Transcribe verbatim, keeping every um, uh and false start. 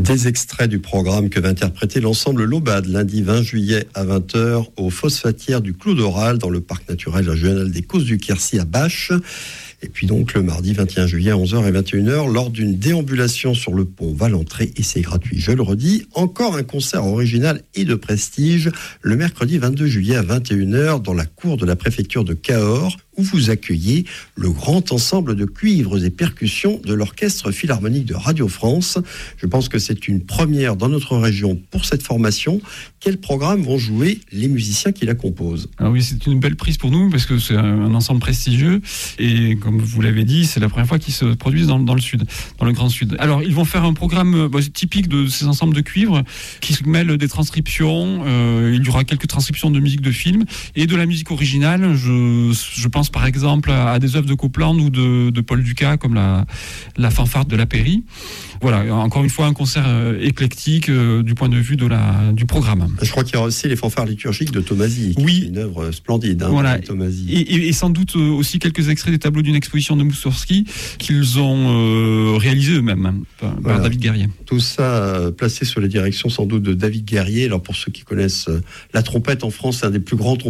Des extraits du programme que va interpréter l'ensemble Lobade lundi vingt juillet à vingt heures aux phosphatières du Clos d'Oral dans le parc naturel régional des Causses du Quercy à Bache. Et puis donc le mardi vingt et un juillet à onze heures et vingt et une heures lors d'une déambulation sur le pont Valentré, et c'est gratuit, je le redis. Encore un concert original et de prestige le mercredi vingt-deux juillet à vingt et une heures dans la cour de la préfecture de Cahors, où vous accueillez le grand ensemble de cuivres et percussions de l'Orchestre Philharmonique de Radio France. Je pense que c'est une première dans notre région pour cette formation. Quels programmes vont jouer les musiciens qui la composent ? Ah oui, c'est une belle prise pour nous parce que c'est un ensemble prestigieux et comme vous l'avez dit, c'est la première fois qu'ils se produisent dans, dans le sud, dans le Grand Sud. Alors, ils vont faire un programme bah, typique de ces ensembles de cuivres qui se mêlent des transcriptions. Euh, il y aura quelques transcriptions de musique de film et de la musique originale. Je, je pense par exemple à des œuvres de Copland ou de, de Paul Dukas comme la, la fanfare de la Pairie. Voilà, encore une fois un concert euh, éclectique euh, du point de vue de la, du programme. Je crois qu'il y aura aussi les fanfares liturgiques de Tomasi, oui. qui est une œuvre splendide. Hein, voilà. Tomasi. Et, et, et sans doute aussi quelques extraits des tableaux d'une exposition de Moussorski qu'ils ont euh, réalisé eux-mêmes hein, par, voilà. par David Guerrier. Tout ça euh, placé sous la direction sans doute de David Guerrier. Alors pour ceux qui connaissent euh, la trompette en France, c'est un des plus grands trompetteurs